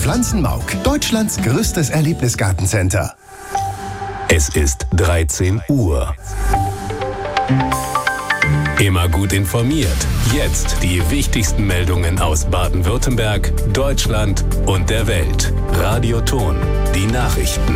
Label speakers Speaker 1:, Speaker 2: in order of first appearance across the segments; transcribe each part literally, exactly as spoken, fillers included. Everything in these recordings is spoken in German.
Speaker 1: Pflanzenmauk, Deutschlands größtes Erlebnisgartencenter.
Speaker 2: Es ist dreizehn Uhr. Immer gut informiert. Jetzt die wichtigsten Meldungen aus Baden-Württemberg, Deutschland und der Welt. Radio Ton, die Nachrichten.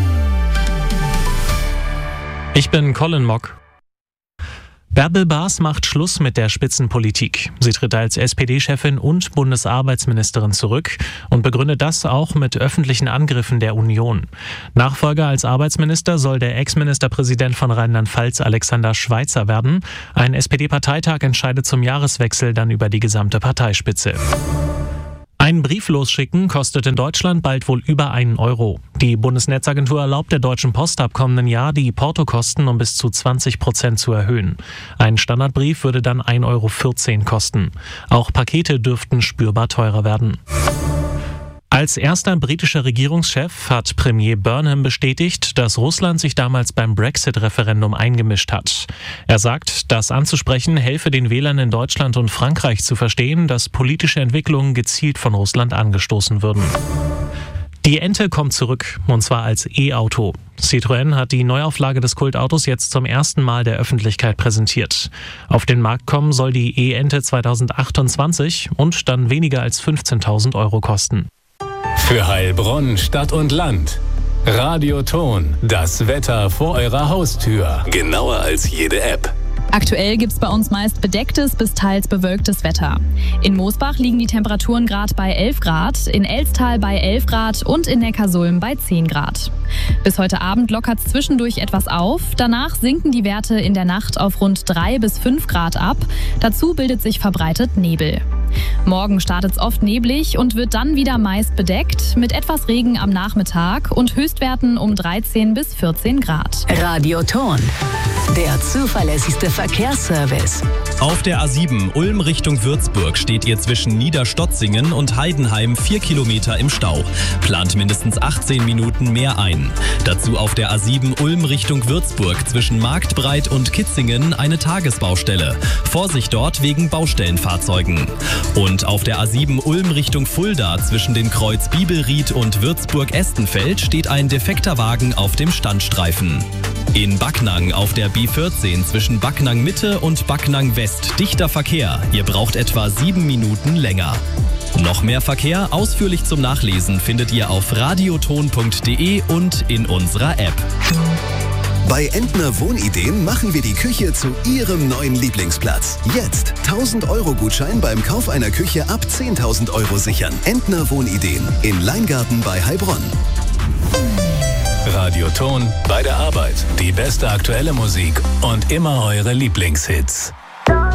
Speaker 3: Ich bin Colin Mock. Bärbel Baas macht Schluss mit der Spitzenpolitik. Sie tritt als S P D-Chefin und Bundesarbeitsministerin zurück und begründet das auch mit öffentlichen Angriffen der Union. Nachfolger als Arbeitsminister soll der Ex-Ministerpräsident von Rheinland-Pfalz Alexander Schweitzer werden. Ein S P D-Parteitag entscheidet zum Jahreswechsel dann über die gesamte Parteispitze. Ein Brief losschicken kostet in Deutschland bald wohl über einen Euro. Die Bundesnetzagentur erlaubt der Deutschen Post ab kommenden Jahr, die Portokosten um bis zu zwanzig Prozent zu erhöhen. Ein Standardbrief würde dann ein Euro vierzehn kosten. Auch Pakete dürften spürbar teurer werden. Als erster britischer Regierungschef hat Premier Burnham bestätigt, dass Russland sich damals beim Brexit-Referendum eingemischt hat. Er sagt, das anzusprechen helfe den Wählern in Deutschland und Frankreich zu verstehen, dass politische Entwicklungen gezielt von Russland angestoßen würden. Die Ente kommt zurück, und zwar als E-Auto. Citroën hat die Neuauflage des Kultautos jetzt zum ersten Mal der Öffentlichkeit präsentiert. Auf den Markt kommen soll die E-Ente zweitausendachtundzwanzig und dann weniger als fünfzehntausend Euro kosten.
Speaker 2: Für Heilbronn, Stadt und Land. Radio Ton, das Wetter vor eurer Haustür. Genauer als jede App.
Speaker 4: Aktuell gibt's bei uns meist bedecktes bis teils bewölktes Wetter. In Moosbach liegen die Temperaturen gerade bei elf Grad, in Elstal bei elf Grad und in Neckarsulm bei zehn Grad. Bis heute Abend lockert's zwischendurch etwas auf. Danach sinken die Werte in der Nacht auf rund drei bis fünf Grad ab. Dazu bildet sich verbreitet Nebel. Morgen startet's oft neblig und wird dann wieder meist bedeckt, mit etwas Regen am Nachmittag und Höchstwerten um dreizehn bis vierzehn Grad.
Speaker 5: Radio Ton, der zuverlässigste Verkehrsservice.
Speaker 6: Auf der A sieben Ulm Richtung Würzburg steht ihr zwischen Niederstotzingen und Heidenheim vier Kilometer im Stau. Plant mindestens achtzehn Minuten mehr ein. Dazu auf der A sieben Ulm Richtung Würzburg zwischen Marktbreit und Kitzingen eine Tagesbaustelle. Vorsicht dort wegen Baustellenfahrzeugen. Und auf der A sieben Ulm Richtung Fulda zwischen den Kreuz Bibelried und Würzburg-Estenfeld steht ein defekter Wagen auf dem Standstreifen. In Backnang auf der B vierzehn zwischen Backnang Mitte und Backnang West dichter Verkehr. Ihr braucht etwa sieben Minuten länger. Noch mehr Verkehr ausführlich zum Nachlesen findet ihr auf radioton punkt de und in unserer App.
Speaker 1: Bei Entner Wohnideen machen wir die Küche zu Ihrem neuen Lieblingsplatz. Jetzt tausend Euro Gutschein beim Kauf einer Küche ab zehntausend Euro sichern. Entner Wohnideen in Leingarten bei Heilbronn.
Speaker 2: Radio Ton bei der Arbeit. Die beste aktuelle Musik und immer eure Lieblingshits.